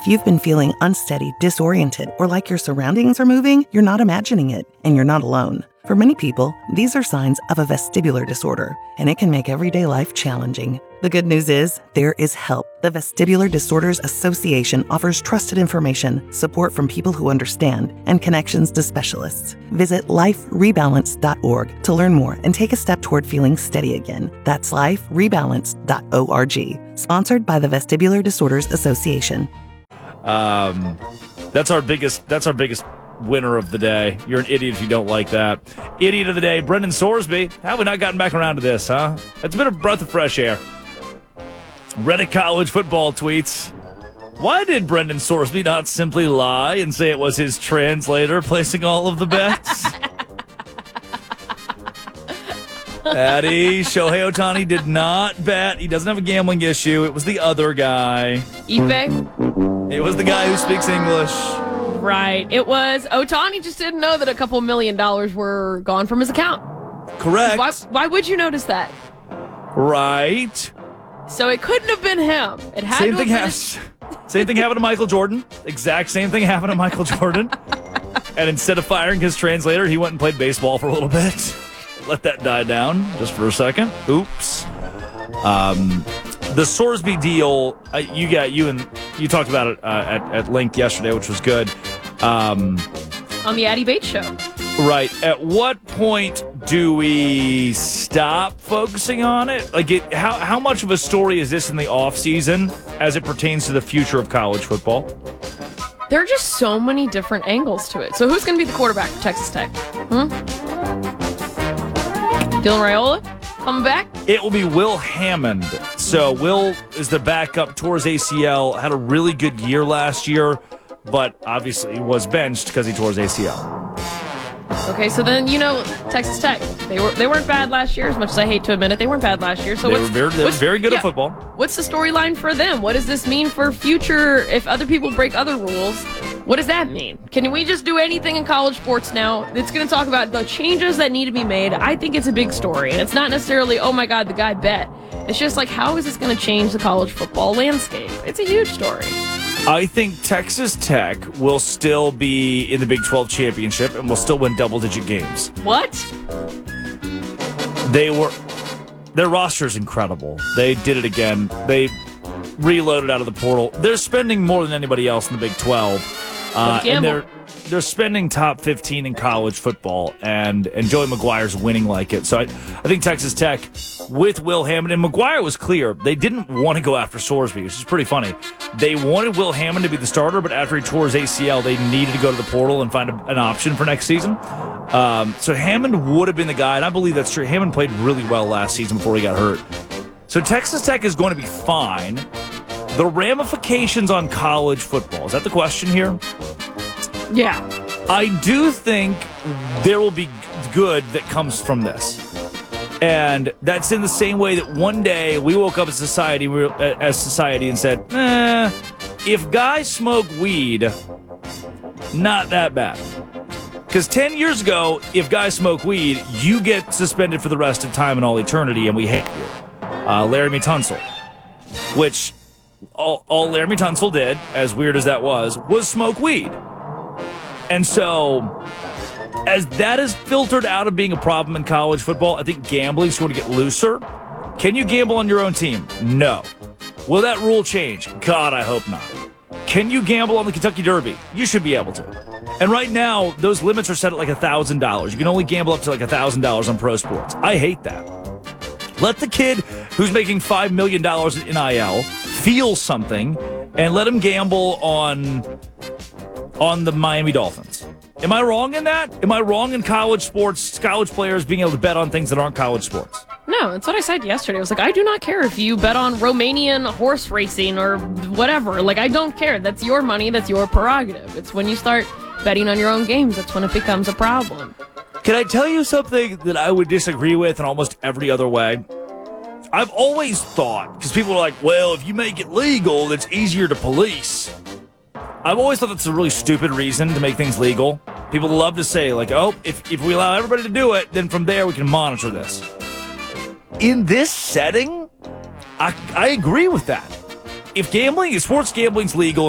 If you've been feeling unsteady, disoriented, or like your surroundings are moving, you're not imagining it, and you're not alone. For many people, these are signs of a vestibular disorder, and it can make everyday life challenging. The good news is, there is help. The Vestibular Disorders Association offers trusted information, support from people who understand, and connections to specialists. Visit liferebalance.org to learn more and take a step toward feeling steady again. That's liferebalance.org. Sponsored by the Vestibular Disorders Association. That's our biggest winner of the day. You're an idiot if you don't like that. Idiot of the day, Brendan Sorsby. How have we not gotten back around to this, huh? It's been a breath of fresh air. Reddit College football tweets. Why did Brendan Sorsby not simply lie and say it was his translator placing all of the bets? Addie, Shohei Ohtani did not bet. He doesn't have a gambling issue. It was the other guy. Ipe? It was the guy who speaks English. Right. It was. Ohtani just didn't know that a couple $1 million were gone from his account. Correct. Why would you notice that? Right. So it couldn't have been him. It had Same to thing have been Same thing happened to Michael Jordan. Exact same thing happened to Michael Jordan. And instead of firing his translator, he went and played baseball for a little bit. Let that die down just for a second. Oops. The Sorsby deal, you talked about it at length yesterday, which was good. on the Addie Bates Show. Right. At what point do we stop focusing on it? Like, how much of a story is this in the offseason as it pertains to the future of college football? There are just so many different angles to it. So who's going to be the quarterback for Texas Tech? Dylan Raiola coming back? It will be Will Hammond. So Will is the backup towards ACL, had a really good year last year, but obviously was benched because he tore his ACL. Okay, so then, Texas Tech, they weren't bad last year, as much as I hate to admit it. They weren't bad last year. So they were very good at football. What's the storyline for them? What does this mean for future, if other people break other rules? What does that mean? Can we just do anything in college sports now? It's going to talk about the changes that need to be made. I think it's a big story, and it's not necessarily, oh my God, the guy bet. It's just like, how is this going to change the college football landscape? It's a huge story. I think Texas Tech will still be in the Big 12 championship and will still win double-digit games. What? Their roster is incredible. They did it again. They reloaded out of the portal. They're spending more than anybody else in the Big 12. And they're spending top 15 in college football, and Joey McGuire's winning like it. So I think Texas Tech, with Will Hammond, and McGuire was clear, they didn't want to go after Sorsby, which is pretty funny. They wanted Will Hammond to be the starter, but after he tore his ACL, they needed to go to the portal and find an option for next season. So Hammond would have been the guy, and I believe that's true. Hammond played really well last season before he got hurt. So Texas Tech is going to be fine. The ramifications on college football, is that the question here? Yeah. I do think there will be good that comes from this. And that's in the same way that one day we woke up as society and said, if guys smoke weed, not that bad. Because 10 years ago, if guys smoke weed, you get suspended for the rest of time and all eternity, and we hate you. Laramie Tunsil, which all Laramie Tunsil did, as weird as that was smoke weed. And so, as that is filtered out of being a problem in college football, I think gambling is going to get looser. Can you gamble on your own team? No. Will that rule change? God, I hope not. Can you gamble on the Kentucky Derby? You should be able to. And right now, those limits are set at like $1,000. You can only gamble up to like $1,000 on pro sports. I hate that. Let the kid who's making $5 million in NIL feel something, and let him gamble on the Miami Dolphins. Am I wrong in that? Am I wrong in college sports, college players being able to bet on things that aren't college sports? No, that's what I said yesterday. I was like, I do not care if you bet on Romanian horse racing or whatever. Like, I don't care. That's your money. That's your prerogative. It's when you start betting on your own games, that's when it becomes a problem. Can I tell you something that I would disagree with in almost every other way? I've always thought, because people are like, well, if you make it legal, it's easier to police. I've always thought that's a really stupid reason to make things legal. People love to say, like, oh, if we allow everybody to do it, then from there we can monitor this. In this setting, I agree with that. If sports gambling's legal